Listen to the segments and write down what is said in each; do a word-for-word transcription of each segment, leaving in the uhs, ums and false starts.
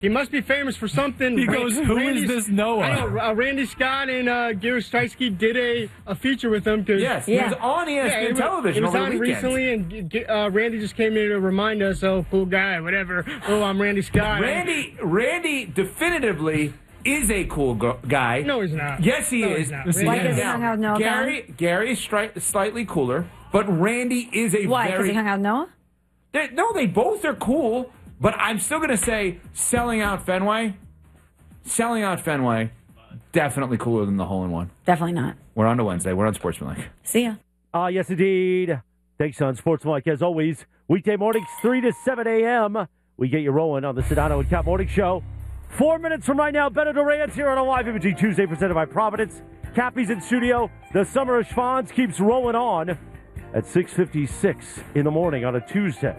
He must be famous for something. He goes, who Randy's, is this Noah? I know, uh, Randy Scott and uh, Gary Streisky did a, a feature with him. Cause, yes, yeah. he was on E S P N yeah, television It was over on the weekend. recently, and uh, Randy just came in to remind us, oh, cool guy, whatever. Oh, I'm Randy Scott. Randy, Randy definitively is a cool go- guy. No, he's not. Yes, he no, is. He's not. Why does he hang out with Noah? Gary, Gary is stri- slightly cooler, but Randy is a Why? very... Because he hung out with Noah? They, no, they both are cool, but I'm still going to say selling out Fenway, selling out Fenway, definitely cooler than the hole-in-one. Definitely not. We're on to Wednesday. We're on Sportsmanlike. See ya. Ah, uh, yes, indeed. Thanks on Sportsmanlike, as always. Weekday mornings, three to seven a.m. We get you rolling on the Sedano and Cap Morning Show. Four minutes from right now, Beto Duran here on a live imaging Tuesday presented by Providence. Cappy's in studio. The Summer of Schwans keeps rolling on at six fifty-six in the morning on a Tuesday.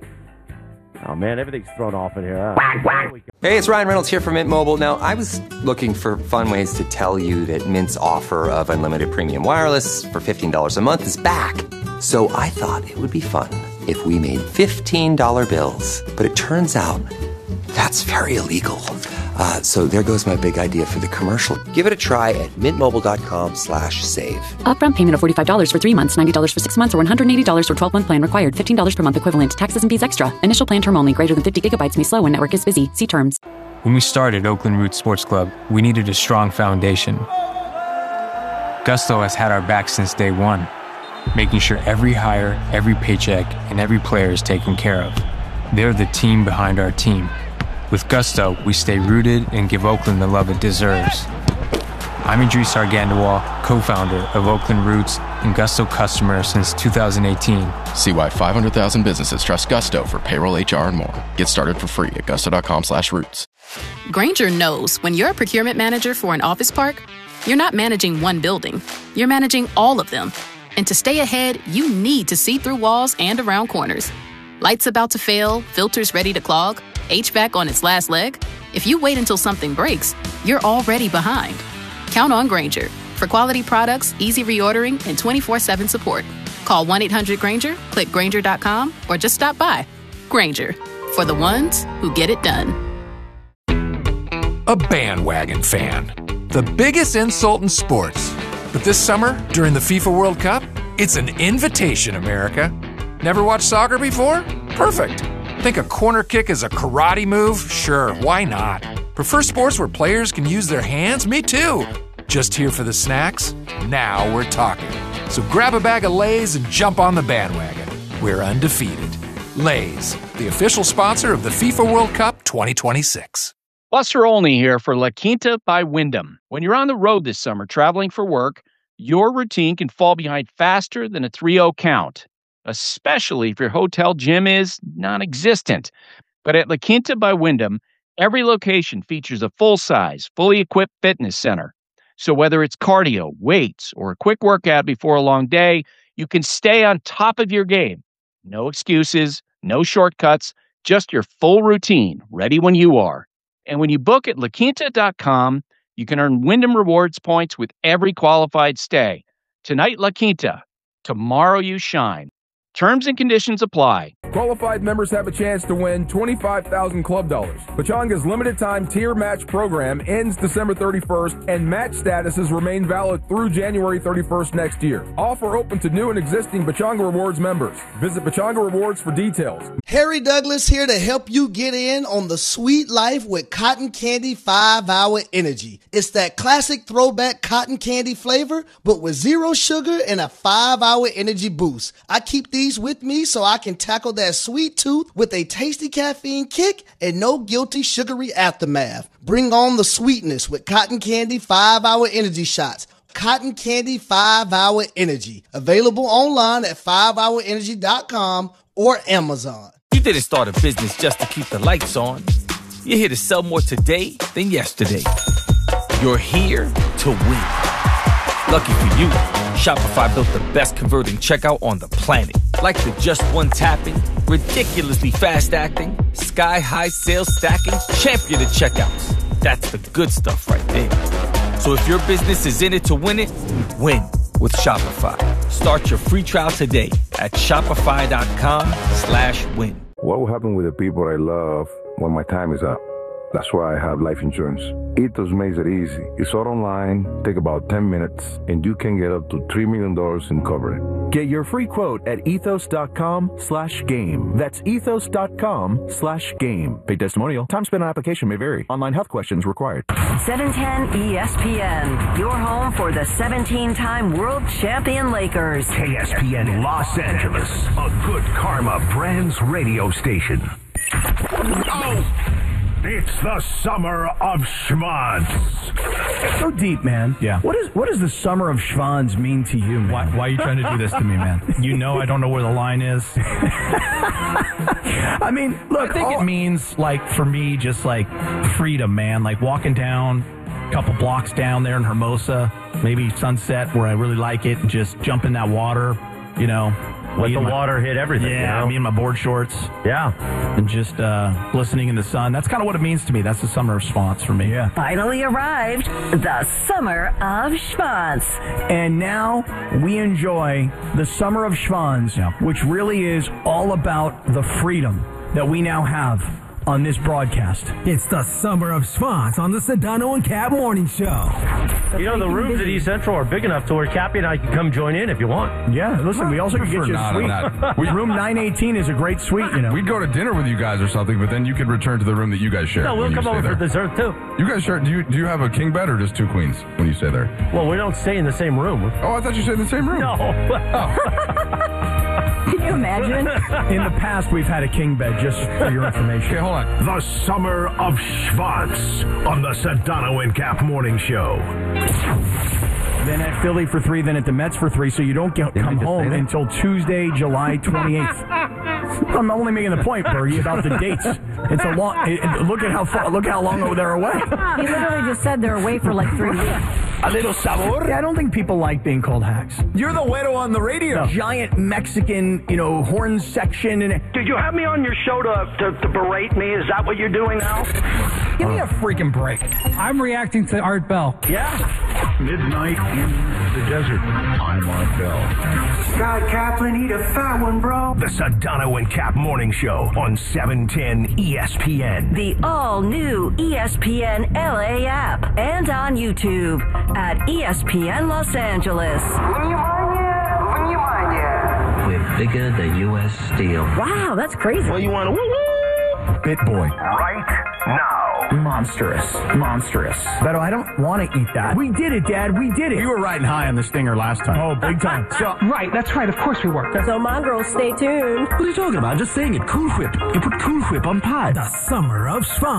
Oh, man, everything's thrown off in here. Huh? Hey, it's Ryan Reynolds here from Mint Mobile. Now, I was looking for fun ways to tell you that Mint's offer of unlimited premium wireless for fifteen dollars a month is back. So I thought it would be fun if we made fifteen dollar bills. But it turns out that's very illegal. Uh, so there goes my big idea for the commercial. Give it a try at mintmobile.com slash save. Upfront payment of forty-five dollars for three months, ninety dollars for six months, or one hundred eighty dollars for twelve-month plan required. fifteen dollars per month equivalent. Taxes and fees extra. Initial plan term only. Greater than fifty gigabytes may slow when network is busy. See terms. When we started Oakland Roots Sports Club, we needed a strong foundation. Gusto has had our back since day one, making sure every hire, every paycheck, and every player is taken care of. They're the team behind our team. With Gusto, we stay rooted and give Oakland the love it deserves. I'm Idris Argandawal, co-founder of Oakland Roots and Gusto customer since two thousand eighteen. See why five hundred thousand businesses trust Gusto for payroll, H R, and more. Get started for free at gusto.com slash roots. Grainger knows when you're a procurement manager for an office park, you're not managing one building. You're managing all of them. And to stay ahead, you need to see through walls and around corners. Lights about to fail, filters ready to clog, H V A C on its last leg? If you wait until something breaks, you're already behind. Count on Grainger for quality products, easy reordering, and twenty-four seven support. Call one eight hundred Grainger, click Grainger dot com, or just stop by. Grainger, for the ones who get it done. A bandwagon fan. The biggest insult in sports. But this summer, during the FIFA World Cup, it's an invitation, America. Never watched soccer before? Perfect. Think a corner kick is a karate move? Sure, why not? Prefer sports where players can use their hands? Me too. Just here for the snacks? Now we're talking. So grab a bag of Lay's and jump on the bandwagon. We're undefeated. Lay's, the official sponsor of the FIFA World Cup twenty twenty-six. Buster Olney here for La Quinta by Wyndham. When you're on the road this summer traveling for work, your routine can fall behind faster than a three oh count, especially if your hotel gym is non-existent. But at La Quinta by Wyndham, every location features a full-size, fully equipped fitness center. So whether it's cardio, weights, or a quick workout before a long day, you can stay on top of your game. No excuses, no shortcuts, just your full routine, ready when you are. And when you book at la quinta dot com, you can earn Wyndham Rewards points with every qualified stay. Tonight, La Quinta. Tomorrow, you shine. Terms and conditions apply. Qualified members have a chance to win twenty-five thousand club dollars. Pechanga's limited-time tier match program ends December thirty-first, and match statuses remain valid through January thirty-first next year. Offer open to new and existing Pechanga Rewards members. Visit Pechanga Rewards for details. Harry Douglas here to help you get in on the sweet life with Cotton Candy five hour Energy. It's that classic throwback cotton candy flavor, but with zero sugar and a five hour energy boost. I keep these with me so I can tackle that sweet tooth with a tasty caffeine kick and no guilty sugary aftermath. Bring on the sweetness with Cotton Candy five hour Energy shots. Cotton Candy five hour Energy. Available online at five hour energy dot com or Amazon. You didn't start a business just to keep the lights on. You're here to sell more today than yesterday. You're here to win. Lucky for you, Shopify built the best converting checkout on the planet. Like the just one tapping, ridiculously fast acting, sky-high sales stacking, champion of checkouts. That's the good stuff right there. So if your business is in it to win it, win with Shopify. Start your free trial today at shopify.com slash win. What will happen with the people I love when my time is up? That's why I have life insurance. Ethos makes it easy. It's all online, take about ten minutes, and you can get up to three million dollars in coverage. Get your free quote at ethos.com slash game. That's ethos.com slash game. Paid testimonial. Time spent on application may vary. Online health questions required. seven ten E S P N, your home for the seventeen-time world champion Lakers. K S P N Los Angeles, a Good Karma Brands radio station. Oh! It's the summer of Schwanz. Go deep, man. Yeah. What is what does the summer of Schwanz mean to you, man? Why, why are you trying to do this to me, man? You know I don't know where the line is. I mean, look. I think all, it means, like, for me, just, like, freedom, man. Like, walking down a couple blocks down there in Hermosa, maybe Sunset, where I really like it, and just jump in that water, you know. Let the my, water hit everything. Yeah, you know? me and my board shorts. Yeah. And just uh, glistening in the sun. That's kind of what it means to me. That's the summer of Schwanz for me. Yeah. Finally arrived, the summer of Schwanz. And now we enjoy the summer of Schwanz, yeah. which really is all about the freedom that we now have on this broadcast. It's the summer of Schwanz on the Sedano and Cap Morning Show. You know, the rooms at East Central are big enough to where Cappy and I can come join in if you want. Yeah, listen, we also can get you a suite. We, room nine eighteen is a great suite, you know. We'd go to dinner with you guys or something, but then you could return to the room that you guys share. No, we'll come over there. for dessert, too. You guys share, do you, do you have a king bed or just two queens when you stay there? Well, we don't stay in the same room. Oh, I thought you stayed in the same room. No. Oh. Can you imagine? In the past, we've had a king bed, just for your information. Okay, hold on. The summer of Schwanz on the Sedano and Cap Morning Show. Then at Philly for three, then at the Mets for three, so you don't get, come home until Tuesday, July twenty-eighth. I'm only making the point, Bergie, about the dates. It's a long. It, it, look at how far. Look how long they're away. He literally just said they're away for like three weeks. A little sabor. Yeah, I don't think people like being called hacks. You're the widow on the radio. No. Giant Mexican, you know, horn section. And did you have me on your show to, to, to berate me? Is that what you're doing now? Give me a freaking break. I'm reacting to Art Bell. Yeah. Midnight in the desert. I'm Art Bell. God, Kaplan, eat a fat one, bro. The Sedano and Cap Morning Show on seven ten E S P N. The all-new E S P N L A app and on YouTube at E S P N Los Angeles. We're bigger than U S Steel. Wow, that's crazy. Well, you want to woo-woo? Bit boy. Right now. Monstrous. Monstrous. But I don't want to eat that. We did it, Dad. We did it. You were riding high on the Stinger last time. Oh, big time. So, right, that's right. Of course we were. So, mongrels, stay tuned. What are you talking about? I'm just saying it. Cool Whip. You put Cool Whip on pie. The summer of Schwanz.